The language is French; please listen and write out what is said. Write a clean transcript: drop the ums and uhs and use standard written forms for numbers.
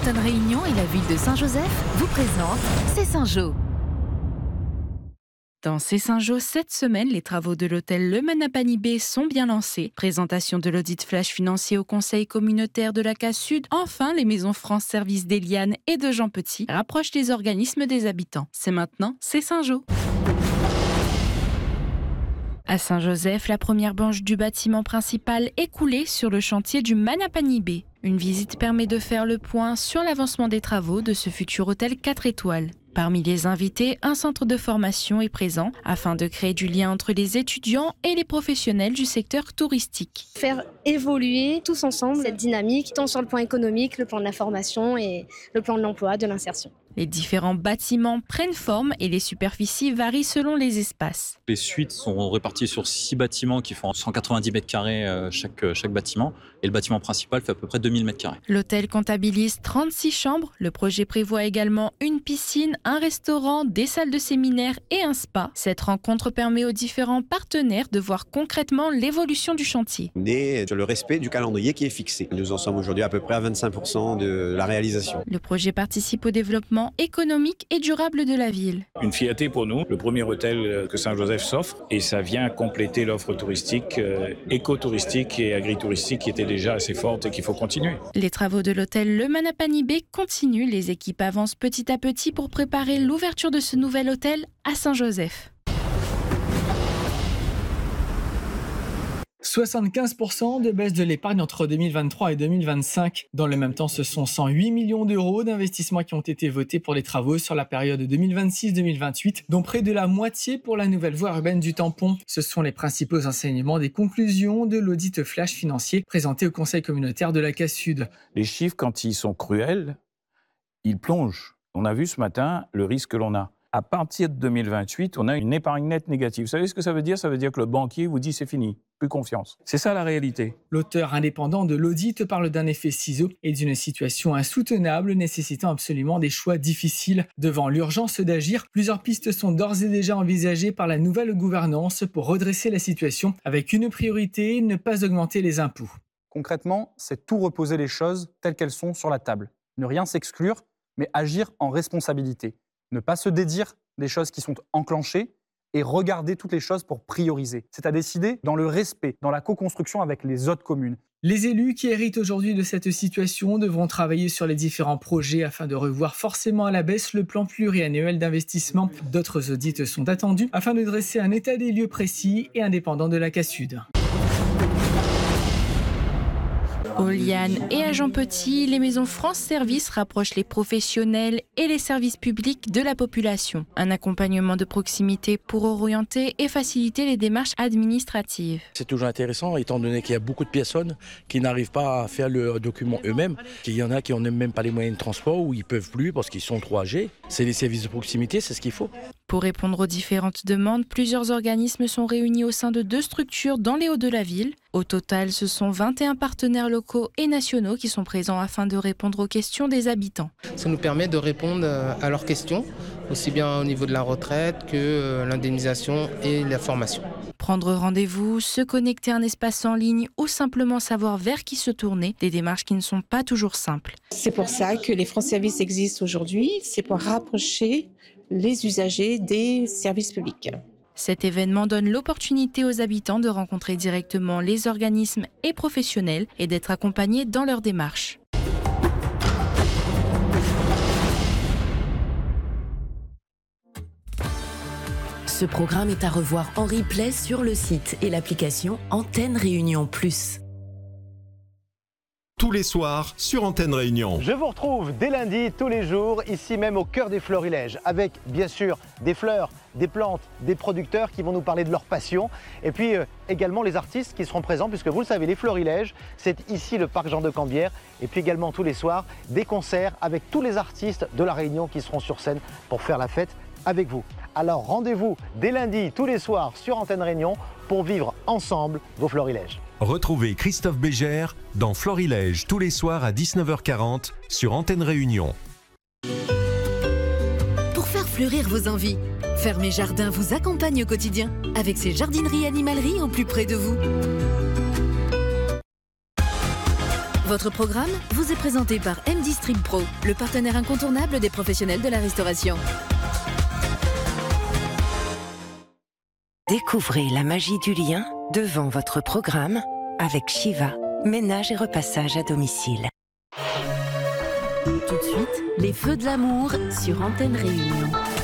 Antenne Réunion et la ville de Saint-Joseph vous présentent C'est Saint-Jo. Dans C'est Saint-Jo, cette semaine, les travaux de l'hôtel Le Manapanibé sont bien lancés. Présentation de l'audit flash financier au conseil communautaire de la Casse-Sud. Enfin, les maisons France Service d'Eliane et de Jean Petit rapprochent les organismes des habitants. C'est maintenant, C'est Saint-Jo. À Saint-Joseph, la première branche du bâtiment principal est coulée sur le chantier du Manapanibé. Une visite permet de faire le point sur l'avancement des travaux de ce futur hôtel 4 étoiles. Parmi les invités, un centre de formation est présent afin de créer du lien entre les étudiants et les professionnels du secteur touristique. Faire évoluer tous ensemble cette dynamique, tant sur le plan économique, le plan de la formation et le plan de l'emploi, de l'insertion. Les différents bâtiments prennent forme et les superficies varient selon les espaces. Les suites sont réparties sur 6 bâtiments qui font 190 mètres carrés chaque bâtiment. Et le bâtiment principal fait à peu près 2000 mètres carrés. L'hôtel comptabilise 36 chambres. Le projet prévoit également une piscine, un restaurant, des salles de séminaire et un spa. Cette rencontre permet aux différents partenaires de voir concrètement l'évolution du chantier. Et sur le respect du calendrier qui est fixé. Nous en sommes aujourd'hui à peu près à 25% de la réalisation. Le projet participe au développement économique et durable de la ville. Une fierté pour nous, le premier hôtel que Saint-Joseph s'offre, et ça vient compléter l'offre touristique, écotouristique et agritouristique qui était déjà assez forte et qu'il faut continuer. Les travaux de l'hôtel Le Manapanibé continuent. Les équipes avancent petit à petit pour préparer l'ouverture de ce nouvel hôtel à Saint-Joseph. 75% de baisse de l'épargne entre 2023 et 2025. Dans le même temps, ce sont 108 millions d'euros d'investissements qui ont été votés pour les travaux sur la période 2026-2028, dont près de la moitié pour la nouvelle voie urbaine du Tampon. Ce sont les principaux enseignements des conclusions de l'audit flash financier présenté au conseil communautaire de la Casse-Sud. Les chiffres, quand ils sont cruels, ils plongent. On a vu ce matin le risque que l'on a. À partir de 2028, on a une épargne nette négative. Vous savez ce que ça veut dire ? Ça veut dire que le banquier vous dit c'est fini, plus confiance. C'est ça la réalité. L'auteur indépendant de l'audit parle d'un effet ciseau et d'une situation insoutenable nécessitant absolument des choix difficiles. Devant l'urgence d'agir, plusieurs pistes sont d'ores et déjà envisagées par la nouvelle gouvernance pour redresser la situation avec une priorité, ne pas augmenter les impôts. Concrètement, c'est tout reposer les choses telles qu'elles sont sur la table. Ne rien s'exclure, mais agir en responsabilité. Ne pas se dédire des choses qui sont enclenchées et regarder toutes les choses pour prioriser. C'est à décider dans le respect, dans la co-construction avec les autres communes. Les élus qui héritent aujourd'hui de cette situation devront travailler sur les différents projets afin de revoir forcément à la baisse le plan pluriannuel d'investissement. D'autres audits sont attendus afin de dresser un état des lieux précis et indépendant de la Casse-Sud. Au Liane et à Jean Petit, les maisons France Service rapprochent les professionnels et les services publics de la population. Un accompagnement de proximité pour orienter et faciliter les démarches administratives. C'est toujours intéressant étant donné qu'il y a beaucoup de personnes qui n'arrivent pas à faire le document eux-mêmes. Il y en a qui n'ont même pas les moyens de transport ou ils ne peuvent plus parce qu'ils sont trop âgés. C'est les services de proximité, c'est ce qu'il faut. Pour répondre aux différentes demandes, plusieurs organismes sont réunis au sein de 2 structures dans les Hauts de la ville. Au total, ce sont 21 partenaires locaux et nationaux qui sont présents afin de répondre aux questions des habitants. Ça nous permet de répondre à leurs questions, aussi bien au niveau de la retraite que l'indemnisation et la formation. Prendre rendez-vous, se connecter à un espace en ligne ou simplement savoir vers qui se tourner, des démarches qui ne sont pas toujours simples. C'est pour ça que les France Services existent aujourd'hui, c'est pour rapprocher les usagers des services publics. Cet événement donne l'opportunité aux habitants de rencontrer directement les organismes et professionnels et d'être accompagnés dans leur démarche. Ce programme est à revoir en replay sur le site et l'application Antenne Réunion Plus. Tous les soirs sur Antenne Réunion. Je vous retrouve dès lundi, tous les jours, ici même au cœur des florilèges, avec bien sûr des fleurs, des plantes, des producteurs qui vont nous parler de leur passion, et puis également les artistes qui seront présents, puisque vous le savez, les florilèges, c'est ici le parc Jean de Cambière, et puis également tous les soirs, des concerts avec tous les artistes de la Réunion qui seront sur scène pour faire la fête avec vous. Alors rendez-vous dès lundi, tous les soirs sur Antenne Réunion pour vivre ensemble vos florilèges. Retrouvez Christophe Bégère dans Florilège tous les soirs à 19h40 sur Antenne Réunion. Pour faire fleurir vos envies, Fermé Jardin vous accompagne au quotidien avec ses jardineries et animaleries au plus près de vous. Votre programme vous est présenté par M-Distrib Pro, le partenaire incontournable des professionnels de la restauration. Découvrez la magie du lien devant votre programme avec Shiva, ménage et repassage à domicile. Tout de suite, les feux de l'amour sur Antenne Réunion.